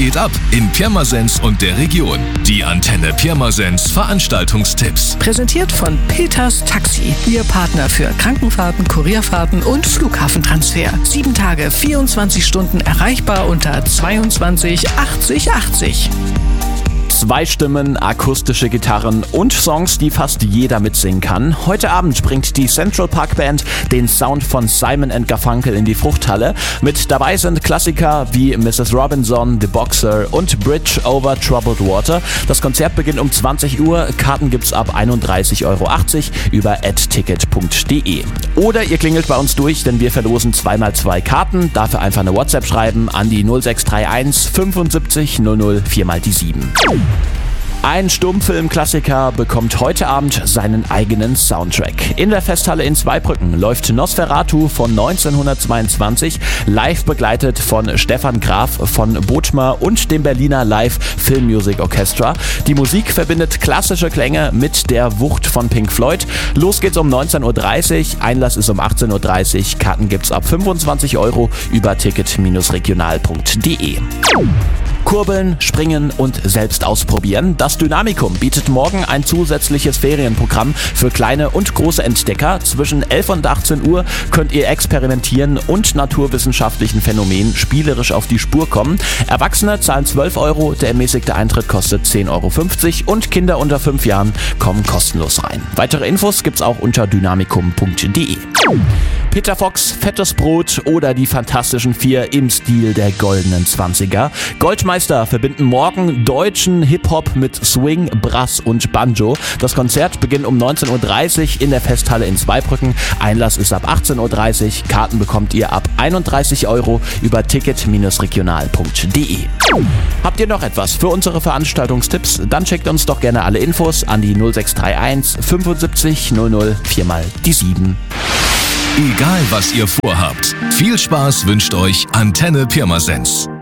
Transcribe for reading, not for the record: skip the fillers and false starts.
geht ab in Pirmasens und der Region? Die Antenne Pirmasens Veranstaltungstipps. Präsentiert von Peters Taxi, Ihr Partner für Krankenfahrten, Kurierfahrten und Flughafentransfer. 7 Tage, 24 Stunden erreichbar unter 22 80 80. 2 Stimmen, akustische Gitarren und Songs, die fast jeder mitsingen kann. Heute Abend bringt die Central Park Band den Sound von Simon & Garfunkel in die Fruchthalle. Mit dabei sind Klassiker wie Mrs. Robinson, The Boxer und Bridge over Troubled Water. Das Konzert beginnt um 20 Uhr. Karten gibt's ab 31,80 € über @ticket.de. Oder ihr klingelt bei uns durch, denn wir verlosen 2x2 Karten. Dafür einfach eine WhatsApp schreiben an die 0631 75 00 4x7. Ein Stummfilm-Klassiker bekommt heute Abend seinen eigenen Soundtrack. In der Festhalle in Zweibrücken läuft Nosferatu von 1922, live begleitet von Stefan Graf von Bodmer und dem Berliner Live Film Music Orchestra. Die Musik verbindet klassische Klänge mit der Wucht von Pink Floyd. Los geht's um 19:30 Uhr, Einlass ist um 18:30 Uhr, Karten gibt's ab 25 € über ticket-regional.de. Kurbeln, springen und selbst ausprobieren. Das Dynamikum bietet morgen ein zusätzliches Ferienprogramm für kleine und große Entdecker. Zwischen 11 und 18 Uhr könnt ihr experimentieren und naturwissenschaftlichen Phänomenen spielerisch auf die Spur kommen. Erwachsene zahlen 12 €, der ermäßigte Eintritt kostet 10,50 € und Kinder unter 5 Jahren kommen kostenlos rein. Weitere Infos gibt's auch unter dynamikum.de. Peter Fox, Fettes Brot oder die Fantastischen 4 im Stil der goldenen 20er. Goldmeister verbinden morgen deutschen Hip-Hop mit Swing, Brass und Banjo. Das Konzert beginnt um 19:30 Uhr in der Festhalle in Zweibrücken. Einlass ist ab 18:30 Uhr. Karten bekommt ihr ab 31 € über ticket-regional.de. Habt ihr noch etwas für unsere Veranstaltungstipps? Dann schickt uns doch gerne alle Infos an die 0631 75 00 4x7. Egal was ihr vorhabt, viel Spaß wünscht euch Antenne Pirmasens.